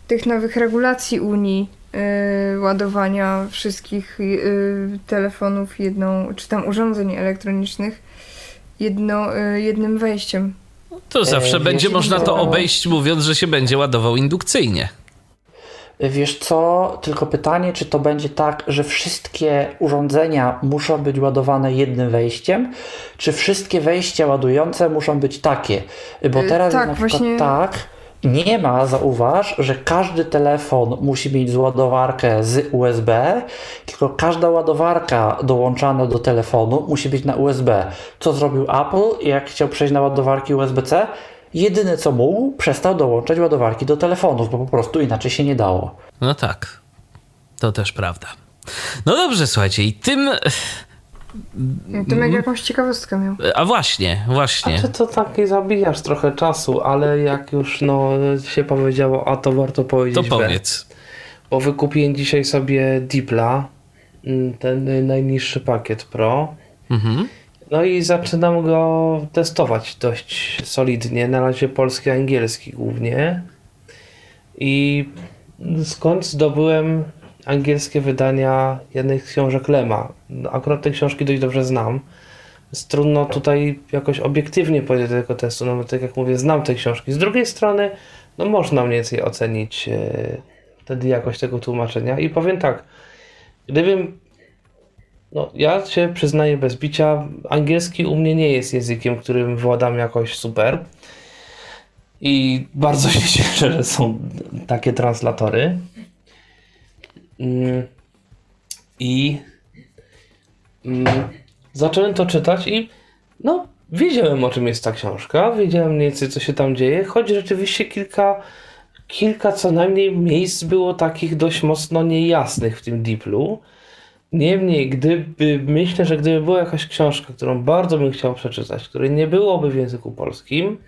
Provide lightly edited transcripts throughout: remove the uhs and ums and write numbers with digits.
tych nowych regulacji Unii ładowania wszystkich telefonów czy tam urządzeń elektronicznych jednym wejściem. To zawsze będzie można to obejść, mówiąc, że się będzie ładował indukcyjnie. Wiesz co, tylko pytanie, czy to będzie tak, że wszystkie urządzenia muszą być ładowane jednym wejściem, czy wszystkie wejścia ładujące muszą być takie? Bo teraz tak, jest na przykład nie ma, zauważ, że każdy telefon musi mieć ładowarkę z USB, tylko każda ładowarka dołączana do telefonu musi być na USB. Co zrobił Apple, jak chciał przejść na ładowarki USB-C? Jedyne co mógł, przestał dołączać ładowarki do telefonów, bo po prostu inaczej się nie dało. No tak, to też prawda. No dobrze, słuchajcie, i tym jak jakąś ciekawostkę miał. A właśnie. A ty to taki zabijasz trochę czasu, ale jak już się powiedziało A, to warto powiedzieć To powiedz. Bo wykupiłem dzisiaj sobie Dipla, ten najniższy pakiet Pro. Mhm. No i zaczynam go testować dość solidnie, na razie polski, angielski głównie. I skąd zdobyłem angielskie wydania jednej z książek Lema. Akurat te książki dość dobrze znam. Jest trudno tutaj jakoś obiektywnie powiedzieć do tego testu, no bo tak jak mówię, znam te książki. Z drugiej strony, no można mniej więcej ocenić wtedy jakość tego tłumaczenia. I powiem tak, gdybym ja się przyznaję bez bicia, angielski u mnie nie jest językiem, którym władam jakoś super. I bardzo się cieszę, że są takie translatory. Zacząłem to czytać i wiedziałem, o czym jest ta książka, wiedziałem mniej więcej, co się tam dzieje, choć rzeczywiście kilka co najmniej miejsc było takich dość mocno niejasnych w tym Diplu. Niemniej, myślę, że gdyby była jakaś książka, którą bardzo bym chciał przeczytać, której nie byłoby w języku polskim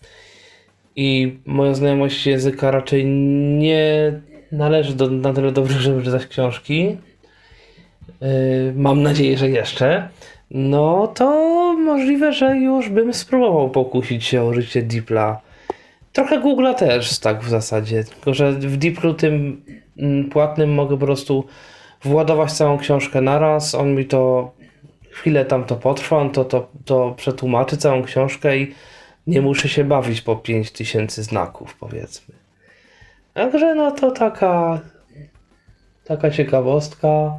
i moja znajomość języka raczej nie należy na tyle dobrze, żeby czytać książki, mam nadzieję, że jeszcze, to możliwe, że już bym spróbował pokusić się o użycie Dipla. Trochę Google'a też tak w zasadzie, tylko że w Diplu tym płatnym mogę po prostu władować całą książkę naraz, on mi to chwilę tam to potrwa, on to przetłumaczy całą książkę i nie muszę się bawić po 5000 znaków, powiedzmy. Także to taka ciekawostka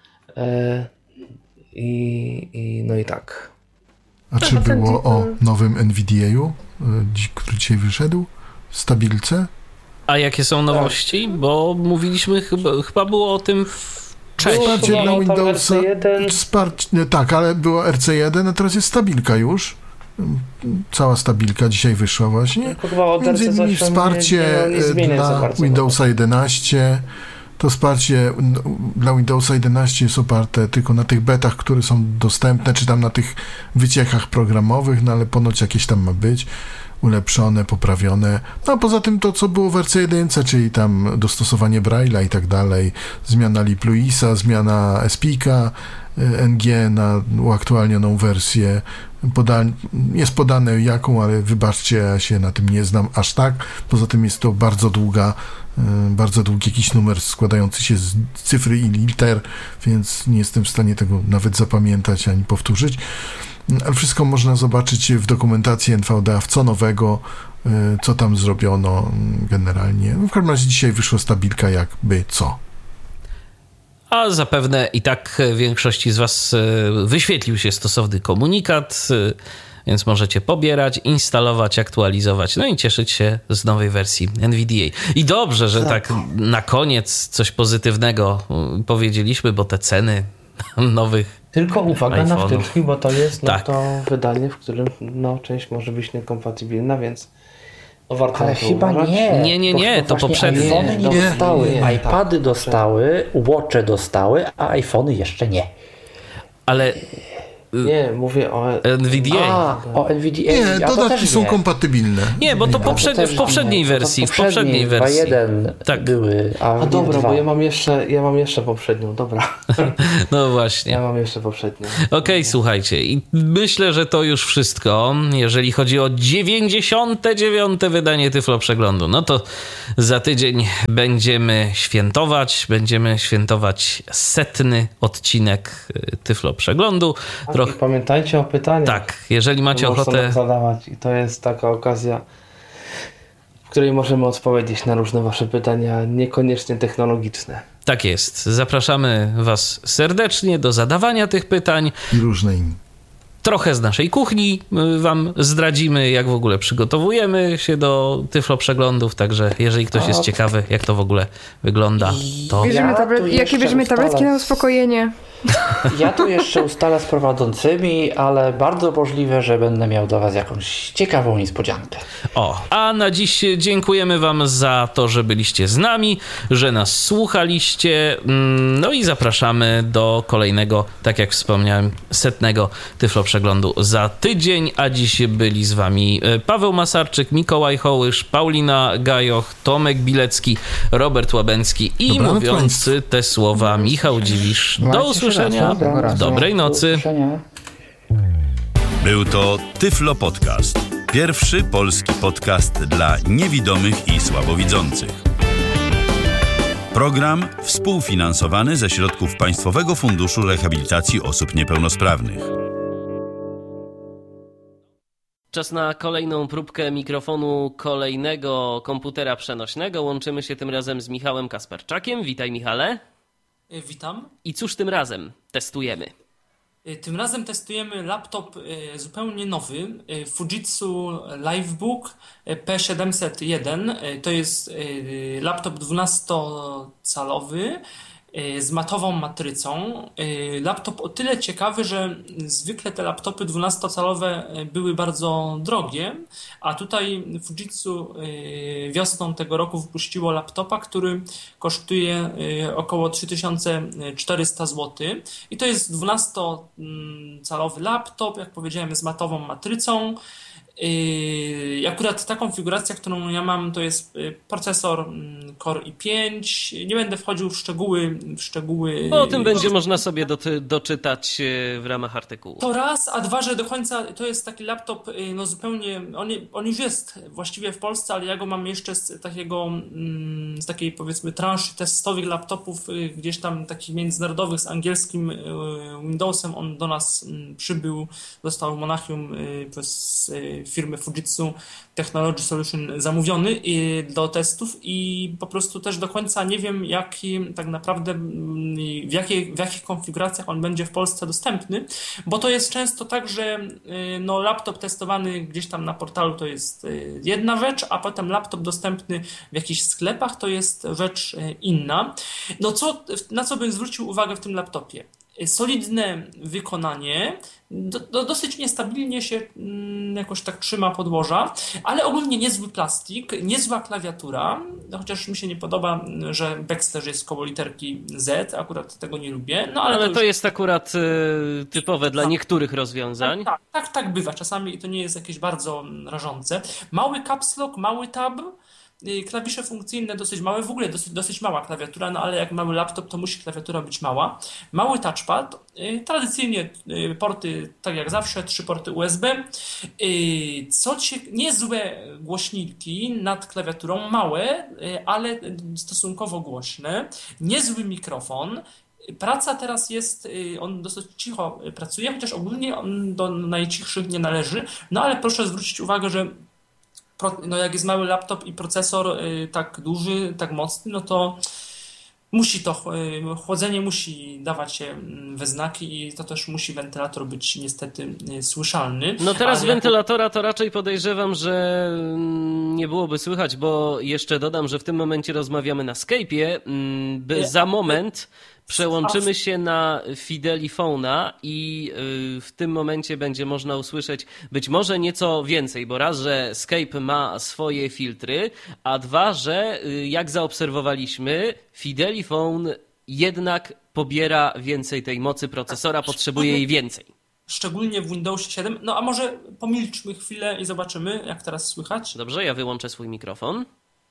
i tak. A czy było o nowym NVDA-u, który dzisiaj wyszedł? Stabilce? A jakie są nowości? Bo mówiliśmy, chyba było o tym Wsparcie dla Windowsa. Tak, ale było RC1, a teraz jest stabilka już. Cała stabilka dzisiaj wyszła właśnie. Między innymi wsparcie dla Windowsa 11. To wsparcie dla Windowsa 11 jest oparte tylko na tych betach, które są dostępne, czy tam na tych wyciekach programowych, ale ponoć jakieś tam ma być ulepszone, poprawione. A poza tym to, co było w RC1, czyli tam dostosowanie Braille'a i tak dalej, zmiana LibLouisa, zmiana SPICA, NG na uaktualnioną wersję. Jest podane jaką, ale wybaczcie, ja się na tym nie znam aż tak. Poza tym jest to bardzo długi jakiś numer składający się z cyfry i liter, więc nie jestem w stanie tego nawet zapamiętać ani powtórzyć. Ale wszystko można zobaczyć w dokumentacji NVDA, co nowego, co tam zrobiono generalnie. W każdym razie dzisiaj wyszła stabilka jakby co. A zapewne i tak większości z was wyświetlił się stosowny komunikat, więc możecie pobierać, instalować, aktualizować, no i cieszyć się z nowej wersji NVDA. I dobrze, że tak na koniec coś pozytywnego powiedzieliśmy, bo te ceny nowych tylko uwaga iPhone'ów. Na wtyczki, bo to jest to wydanie, w którym część może być niekompatybilna, więc warto. Ale chyba uważać. Nie, to poprzednie. iPhony dostały, iPady dostały, Watche dostały, a iPhony jeszcze nie. Ale Nie, mówię o NVDA. O NVDA. Nie, dodatki są kompatybilne. Nie, bo to w poprzedniej wersji. W poprzedniej wersji. 2.1 tak. były, a dobra, bo ja mam jeszcze poprzednią, dobra. No właśnie. Ja mam jeszcze poprzednią. Okej, słuchajcie, i myślę, że to już wszystko, jeżeli chodzi o 99. wydanie Tyflo Przeglądu. No to za tydzień będziemy świętować 100. odcinek Tyflo Przeglądu. I pamiętajcie o pytaniach. Tak, jeżeli macie ochotę zadawać. I to jest taka okazja, w której możemy odpowiedzieć na różne wasze pytania, niekoniecznie technologiczne. Tak jest. Zapraszamy was serdecznie do zadawania tych pytań. I różne inne. Trochę z naszej kuchni wam zdradzimy, jak w ogóle przygotowujemy się do Tyflo Przeglądów, także jeżeli ktoś jest ciekawy, jak to w ogóle wygląda, to... Jakie bierzemy tabletki na uspokojenie? Ja tu jeszcze ustalę z prowadzącymi, ale bardzo możliwe, że będę miał dla was jakąś ciekawą niespodziankę. A na dziś dziękujemy wam za to, że byliście z nami, że nas słuchaliście, no i zapraszamy do kolejnego, tak jak wspomniałem, 100. Tyflo Przeglądu za tydzień, a dziś byli z wami Paweł Masarczyk, Mikołaj Hołysz, Paulina Gajoch, Tomek Bilecki, Robert Łabęcki i mówiący te słowa Michał Dziwisz. Do usłyszenia. Dobrej nocy. Był to Tyflo Podcast. Pierwszy polski podcast dla niewidomych i słabowidzących. Program współfinansowany ze środków Państwowego Funduszu Rehabilitacji Osób Niepełnosprawnych. Czas na kolejną próbkę mikrofonu kolejnego komputera przenośnego. Łączymy się tym razem z Michałem Kasperczakiem. Witaj, Michale. Witam. I cóż tym razem testujemy? Tym razem testujemy laptop zupełnie nowy, Fujitsu Livebook P701. To jest laptop 12-calowy z matową matrycą. Laptop o tyle ciekawy, że zwykle te laptopy 12-calowe były bardzo drogie, a tutaj Fujitsu wiosną tego roku wypuściło laptopa, który kosztuje około 3400 zł. I to jest 12-calowy laptop, jak powiedziałem, z matową matrycą. Akurat ta konfiguracja, którą ja mam, to jest procesor Core i5. Nie będę wchodził w szczegóły. O tym będzie można sobie doczytać w ramach artykułu. To raz, a dwa, że do końca to jest taki laptop no zupełnie, on już jest właściwie w Polsce, ale ja go mam jeszcze z takiej powiedzmy transzy testowych laptopów gdzieś tam takich międzynarodowych z angielskim Windowsem. On do nas przybył, został w Monachium przez firmy Fujitsu Technology Solution zamówiony do testów i po prostu też do końca nie wiem, tak naprawdę w jakich konfiguracjach on będzie w Polsce dostępny, bo to jest często tak, że no, laptop testowany gdzieś tam na portalu to jest jedna rzecz, a potem laptop dostępny w jakichś sklepach to jest rzecz inna. No na co bym zwrócił uwagę w tym laptopie? Solidne wykonanie, dosyć niestabilnie się jakoś tak trzyma podłoża, ale ogólnie niezły plastik, niezła klawiatura, chociaż mi się nie podoba, że backslash jest koło literki Z, akurat tego nie lubię. No, ale to jest akurat typowe dla niektórych rozwiązań. Tak bywa czasami i to nie jest jakieś bardzo rażące. Mały caps lock, mały tab, klawisze funkcyjne dosyć małe, w ogóle dosyć mała klawiatura, no ale jak mały laptop, to musi klawiatura być mała. Mały touchpad, tradycyjnie porty, tak jak zawsze, 3 porty USB. Niezłe głośniki nad klawiaturą, małe, ale stosunkowo głośne. Niezły mikrofon. Praca teraz jest, on dosyć cicho pracuje, chociaż ogólnie on do najcichszych nie należy, no ale proszę zwrócić uwagę, że no jak jest mały laptop i procesor tak duży, tak mocny, no to chłodzenie musi dawać się we znaki i to też musi wentylator być niestety słyszalny. No teraz wentylatora to raczej podejrzewam, że nie byłoby słychać, bo jeszcze dodam, że w tym momencie rozmawiamy na Skype'ie, za moment przełączymy się na Fidelifone'a i w tym momencie będzie można usłyszeć być może nieco więcej, bo raz, że Skype ma swoje filtry, a dwa, że jak zaobserwowaliśmy, Fidelifone jednak pobiera więcej tej mocy procesora, potrzebuje jej więcej. szczególnie w Windowsie 7. No a może pomilczmy chwilę i zobaczymy, jak teraz słychać. Dobrze, ja wyłączę swój mikrofon.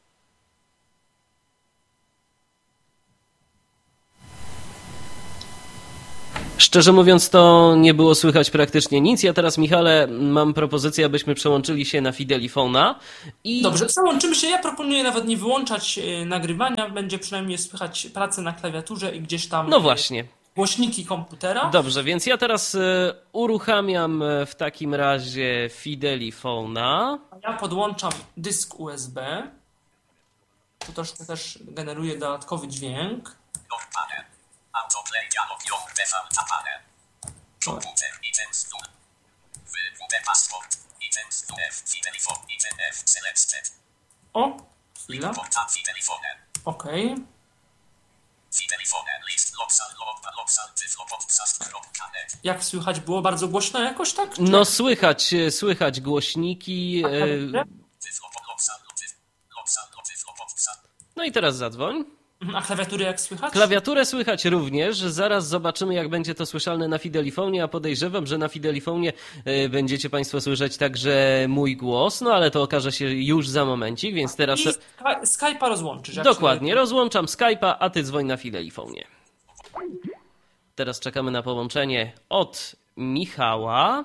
Szczerze mówiąc, to nie było słychać praktycznie nic. Ja teraz, Michale, mam propozycję, abyśmy przełączyli się na Fidelifona. Dobrze, przełączymy się. Ja proponuję nawet nie wyłączać nagrywania. Będzie przynajmniej słychać pracę na klawiaturze i gdzieś tam no właśnie. Głośniki komputera. Dobrze, więc ja teraz uruchamiam w takim razie Fidelifona. Ja podłączam dysk USB. To też generuje dodatkowy dźwięk. Autoplay dialog jąg TV tapane. Komputer items dum. WP passport items dum F Fidelifon item F selected. O, chwila. Portal Fidelifone. Okej. Fidelifone list lopsal tyflopodcast.net. Jak słychać było? Bardzo głośno jakoś, tak? Czy no słychać głośniki. No i teraz zadzwoń. A klawiaturę jak słychać? Klawiaturę słychać również. Zaraz zobaczymy, jak będzie to słyszalne na Fidelifonie, a podejrzewam, że na Fidelifonie będziecie Państwo słyszeć także mój głos, no ale to okaże się już za momencik, więc teraz... I Skype'a rozłączysz. Dokładnie, rozłączam Skype'a, a Ty dzwoń na Fidelifonie. Teraz czekamy na połączenie od Michała.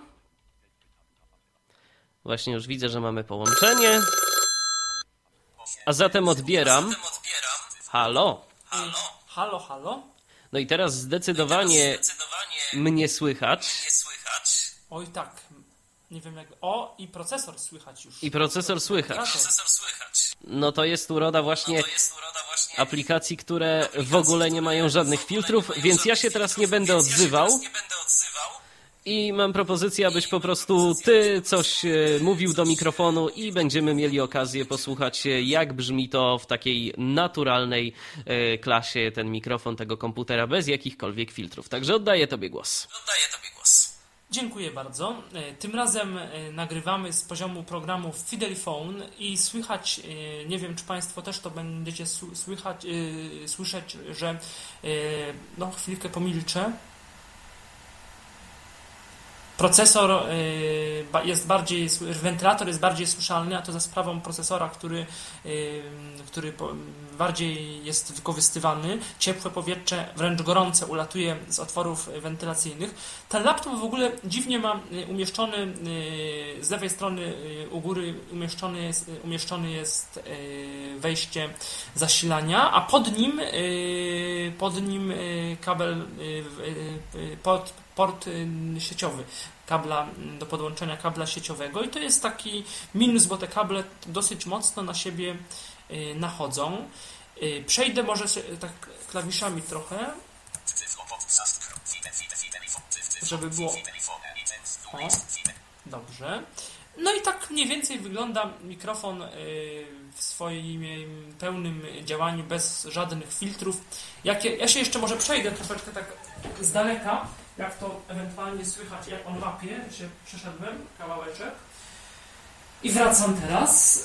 Właśnie już widzę, że mamy połączenie. A zatem odbieram. Halo. Halo. No i teraz zdecydowanie mnie słychać. Oj tak. Nie wiem jak... O, i procesor słychać już. I procesor słychać. No to jest uroda właśnie aplikacji, które w ogóle nie mają żadnych filtrów, więc ja się teraz nie będę odzywał. I mam propozycję, abyś po prostu ty coś mówił do mikrofonu i będziemy mieli okazję posłuchać, jak brzmi to w takiej naturalnej klasie ten mikrofon tego komputera bez jakichkolwiek filtrów. Także oddaję tobie głos. Dziękuję bardzo. Tym razem nagrywamy z poziomu programu Fidelifone i słychać, nie wiem czy Państwo też to będziecie słyszeć, że no chwilkę pomilczę. Procesor jest bardziej, wentylator jest bardziej słyszalny, a to za sprawą procesora, który bardziej jest wykorzystywany. Ciepłe powietrze, wręcz gorące, ulatuje z otworów wentylacyjnych. Ten laptop w ogóle dziwnie ma umieszczony z lewej strony u góry umieszczony jest wejście zasilania, a pod nim kabel port sieciowy, kabla do podłączenia kabla sieciowego i to jest taki minus, bo te kable dosyć mocno na siebie nachodzą. Przejdę może tak klawiszami trochę, żeby było... O, dobrze. No i tak mniej więcej wygląda mikrofon w swoim pełnym działaniu, bez żadnych filtrów. Ja się jeszcze może przejdę troszeczkę tak z daleka, jak to ewentualnie słychać, jak on łapie. Się przeszedłem kawałeczek i wracam teraz.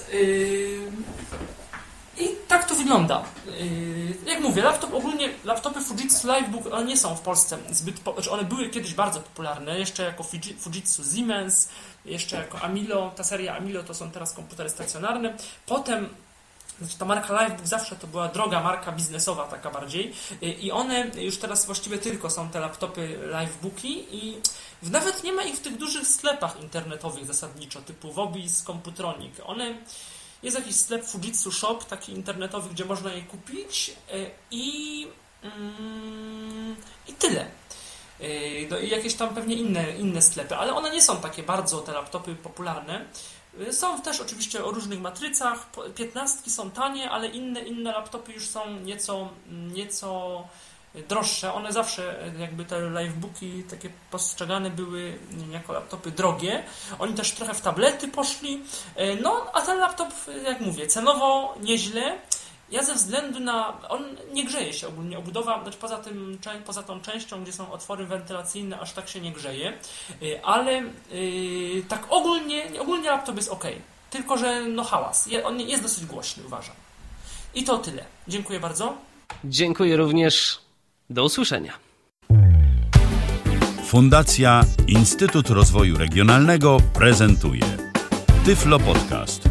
I tak to wygląda. Jak mówię, laptopy Fujitsu Livebook, one nie są w Polsce one były kiedyś bardzo popularne, jeszcze jako Fujitsu Siemens, jeszcze jako Amilo, ta seria Amilo to są teraz komputery stacjonarne. Potem ta marka Livebook zawsze to była droga marka biznesowa taka bardziej i one już teraz właściwie tylko są te laptopy Livebooki i nawet nie ma ich w tych dużych sklepach internetowych zasadniczo, typu Wobis, Computronic. Jest jakiś sklep Fujitsu Shop, taki internetowy, gdzie można je kupić i tyle. No i jakieś tam pewnie inne sklepy, ale one nie są takie bardzo, te laptopy popularne. Są też oczywiście o różnych matrycach, 15 są tanie, ale inne laptopy już są nieco droższe. One zawsze, jakby te livebooki takie postrzegane były jako laptopy drogie. Oni też trochę w tablety poszli. No, a ten laptop, jak mówię, cenowo nieźle. Ja ze względu na... On nie grzeje się ogólnie, obudowa, znaczy poza tą częścią, gdzie są otwory wentylacyjne, aż tak się nie grzeje. Ale tak ogólnie laptop jest ok. Tylko, że no hałas. On jest dosyć głośny, uważam. I to tyle. Dziękuję bardzo. Dziękuję również. Do usłyszenia. Fundacja Instytut Rozwoju Regionalnego prezentuje Tyflo Podcast.